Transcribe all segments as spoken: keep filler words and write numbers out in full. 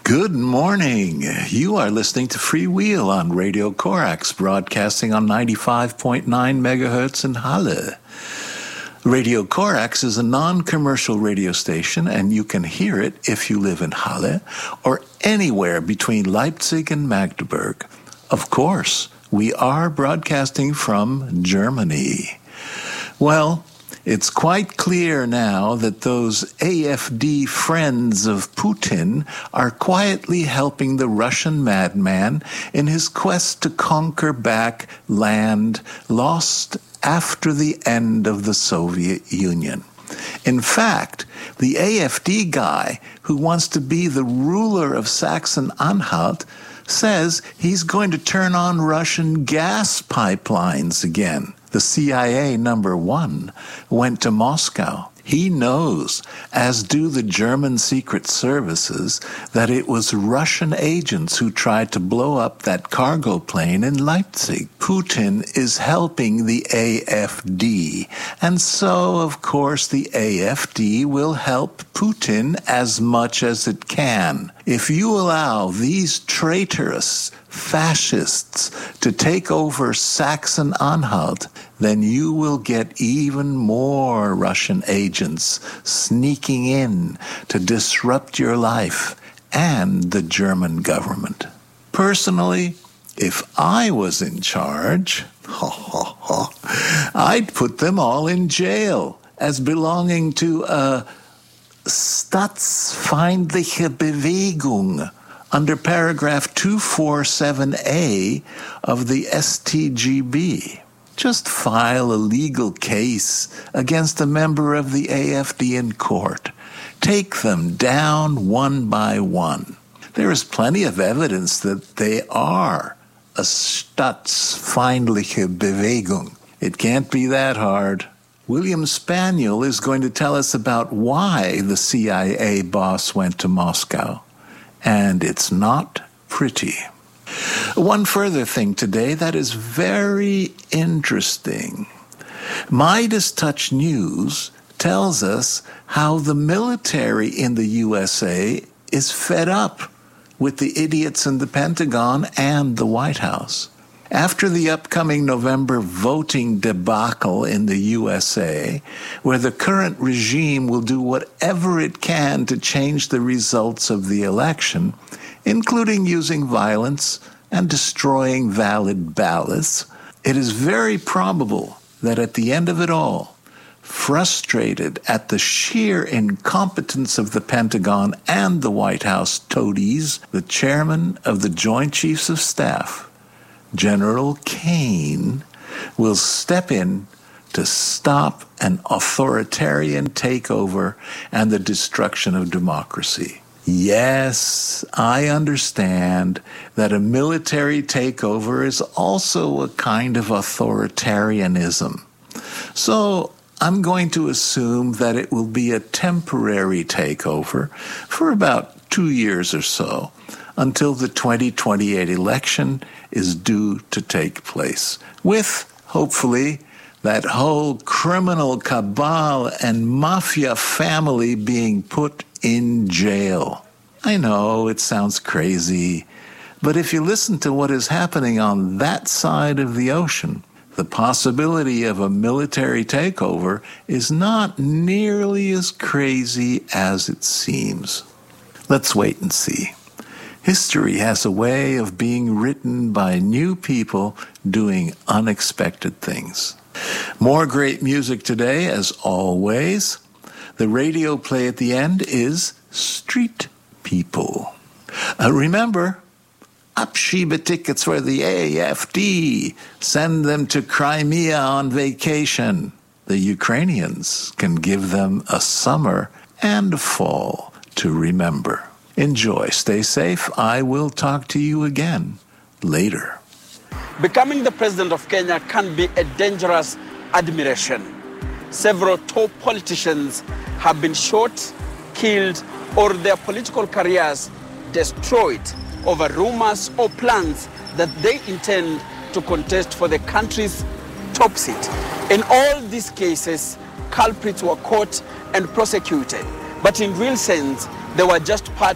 Good morning. You are listening to Freewheel on Radio Corax, broadcasting on ninety-five point nine megahertz in Halle. Radio Corax is a non-commercial radio station, and you can hear it if you live in Halle or anywhere between Leipzig and Magdeburg. Of course, we are broadcasting from Germany. Well, it's quite clear now that those A F D friends of Putin are quietly helping the Russian madman in his quest to conquer back land lost after the end of the Soviet Union. In fact, the A F D guy who wants to be the ruler of Saxony-Anhalt says he's going to turn on Russian gas pipelines again. The C I A number one went to Moscow. He knows, as do the German secret services, that it was Russian agents who tried to blow up that cargo plane in Leipzig. Putin is helping the A F D, and so, of course, the A F D will help Putin as much as it can. If you allow these traitorous fascists to take over Saxony-Anhalt, then you will get even more Russian agents sneaking in to disrupt your life and the German government. Personally, if I was in charge, I'd put them all in jail as belonging to a Staatsfeindliche Bewegung under paragraph two forty-seven A of the S T G B. Just file a legal case against a member of the A F D in court. Take them down one by one. There is plenty of evidence that they are a Staatsfeindliche Bewegung. It can't be that hard. William Spaniel is going to tell us about why the C I A boss went to Moscow. And it's not pretty. One further thing today that is very interesting. Midas Touch News tells us how the military in the U S A is fed up with the idiots in the Pentagon and the White House. After the upcoming November voting debacle in the U S A, where the current regime will do whatever it can to change the results of the election, including using violence and destroying valid ballots, it is very probable that at the end of it all, frustrated at the sheer incompetence of the Pentagon and the White House toadies, the chairman of the Joint Chiefs of Staff, General Kane, will step in to stop an authoritarian takeover and the destruction of democracy. Yes, I understand that a military takeover is also a kind of authoritarianism. So I'm going to assume that it will be a temporary takeover for about two years or so, until the twenty twenty-eight election is due to take place, with, hopefully, that whole criminal cabal and mafia family being put in jail. I know it sounds crazy, but if you listen to what is happening on that side of the ocean, the possibility of a military takeover is not nearly as crazy as it seems. Let's wait and see. History has a way of being written by new people doing unexpected things. More great music today, as always. The radio play at the end is Street People. Uh, remember, Abschiebe tickets for the A F D. Send them to Crimea on vacation. The Ukrainians can give them a summer and a fall to remember. Enjoy. Stay safe. I will talk to you again later. Becoming the president of Kenya can be a dangerous admiration. Several top politicians have been shot, killed, or their political careers destroyed over rumors or plans that they intend to contest for the country's top seat. In all these cases, culprits were caught and prosecuted, but in real sense, they were just part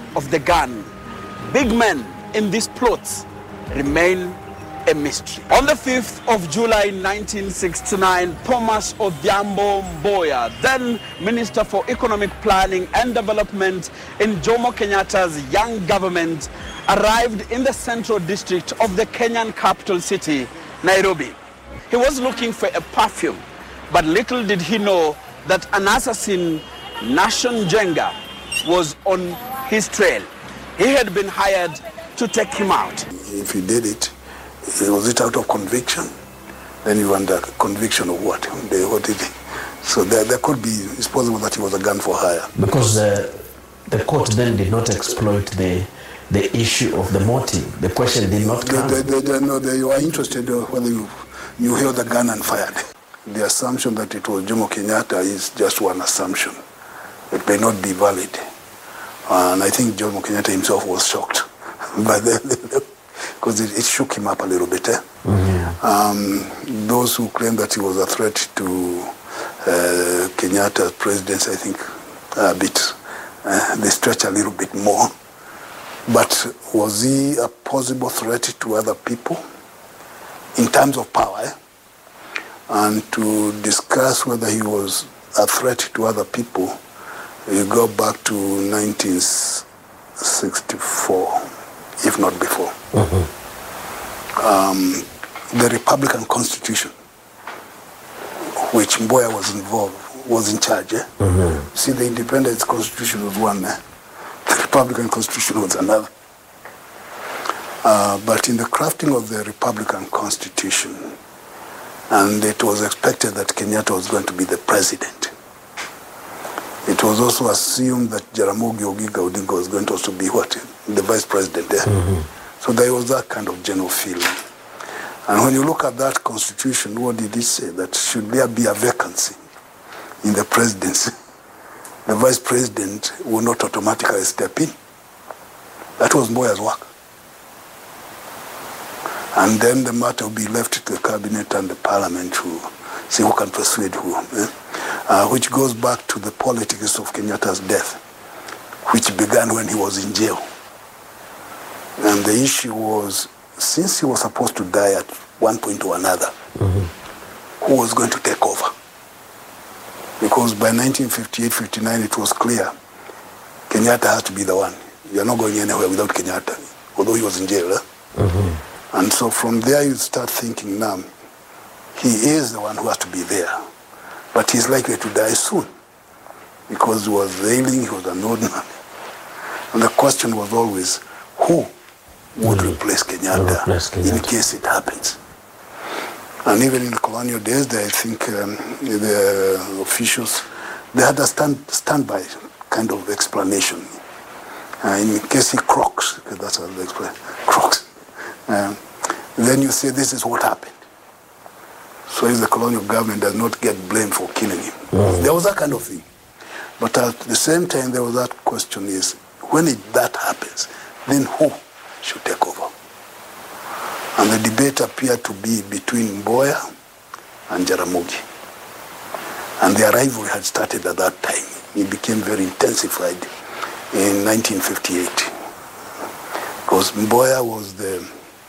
of the gun, big men in these plots remain a mystery. On the fifth of July nineteen sixty-nine, Thomas Odhiambo Mboya, then Minister for Economic Planning and Development in Jomo Kenyatta's young government, arrived in the central district of the Kenyan capital city, Nairobi. He was looking for a perfume, but little did he know that an assassin, Nation Jenga, was on his trail. He had been hired to take him out. If he did it, was it out of conviction? Then you wonder, conviction of what? They, what did he? So there, there could be, it's possible that he was a gun for hire. Because the, the court then did not exploit the the issue of the motive. The question did not come. They, they, they, no, they, you are interested whether you, you held the gun and fired. The assumption that it was Jomo Kenyatta is just one assumption. It may not be valid. And I think Jomo Kenyatta himself was shocked by the, because it, it shook him up a little bit. Eh? Mm-hmm. um, those who claim that he was a threat to uh, Kenyatta's presidency, I think, a bit, uh, they stretch a little bit more. But was he a possible threat to other people in terms of power? Eh? And to discuss whether he was a threat to other people, you go back to nineteen sixty-four, if not before. Mm-hmm. um, the Republican Constitution, which Mboya was involved, was in charge. Eh? Mm-hmm. See, the Independence Constitution was one. Eh? The Republican Constitution was another. Uh, but in the crafting of the Republican Constitution, and it was expected that Kenyatta was going to be the president, it was also assumed that Jaramogi Oginga Odinga was going to also be what? The vice president there. Mm-hmm. So there was that kind of general feeling. And when you look at that constitution, what did it say? That should there be a vacancy in the presidency, the vice president will not automatically step in. That was Mboya's work. And then the matter will be left to the cabinet and the parliament to see who can persuade who. Eh? Uh, which goes back to the politics of Kenyatta's death, which began when he was in jail. And the issue was, since he was supposed to die at one point or another, mm-hmm. who was going to take over? Because by nineteen fifty-eight fifty-nine, it was clear Kenyatta has to be the one. You're not going anywhere without Kenyatta, although he was in jail. Eh? Mm-hmm. And so from there, you start thinking, now, he is the one who has to be there. But he's likely to die soon, because he was ailing, he was an old man. And the question was always, who would mm-hmm. replace, Kenyatta replace Kenyatta in case it happens? And even in the colonial days, they, I think um, the officials, they had a stand, standby kind of explanation. Uh, in case he croaks, because that's how they explain, croaks. Um, then you say, this is what happened. So if the colonial government does not get blamed for killing him. Mm. There was that kind of thing. But at the same time, there was that question is, when it, that happens, then who should take over? And the debate appeared to be between Mboya and Jaramogi. And the rivalry had started at that time. It became very intensified in nineteen fifty-eight. Because Mboya was the,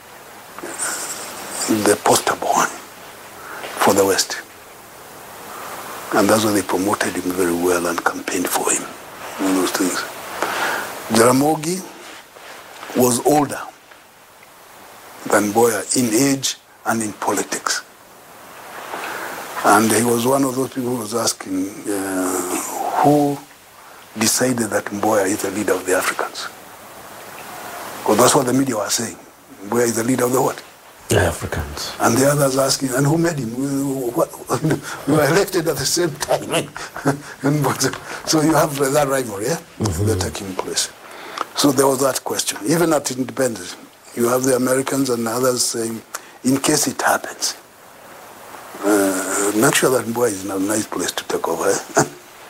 the poster boy for the West. And that's why they promoted him very well and campaigned for him. All those things. Jaramogi was older than Mboya in age and in politics. And he was one of those people who was asking, uh, who decided that Mboya is the leader of the Africans? Because that's what the media was saying. Mboya is the leader of the what? The Africans. And the others asking, and who made him? What, we were elected at the same time. and but, so you have that rivalry, yeah? Mm-hmm. That taking place. So there was that question. Even at independence, you have the Americans and others saying, in case it happens, uh, make sure that Mboya is in a nice place to take over. Eh?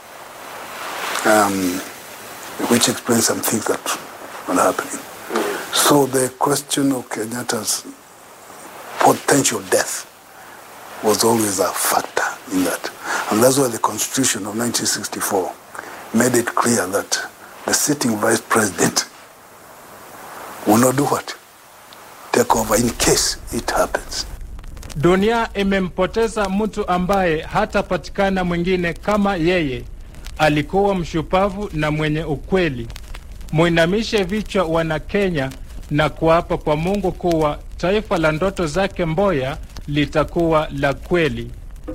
um, which explains some things that are happening. So the question of Kenyatta's potential death was always a factor in that. And that's why the Constitution of nineteen sixty-four made it clear that the sitting vice president will not do what? Take over in case it happens. Dunia imempoteza mtu ambaye hatapatikana mwingine kama yeye. Alikuwa mshupavu na mwenye ukweli. Muinamishe vichwa wana Kenya na kuapa kwa Mungu kuwa taifa la ndoto zake Mboya litakuwa la kweli.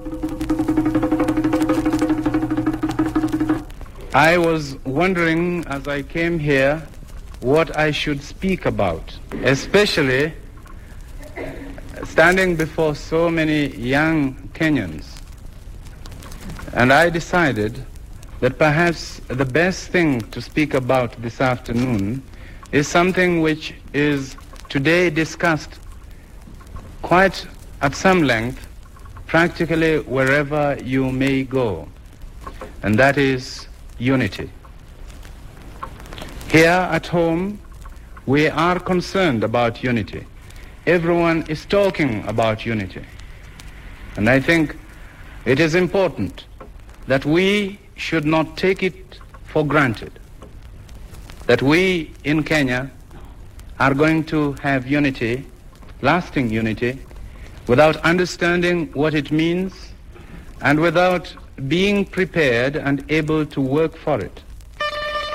I was wondering as I came here what I should speak about, especially standing before so many young Kenyans. And I decided that perhaps the best thing to speak about this afternoon is something which is today discussed quite at some length, practically wherever you may go, and that is unity. Here at home, we are concerned about unity. Everyone is talking about unity. And I think it is important that we should not take it for granted that we in Kenya are going to have unity, lasting unity, without understanding what it means and without being prepared and able to work for it.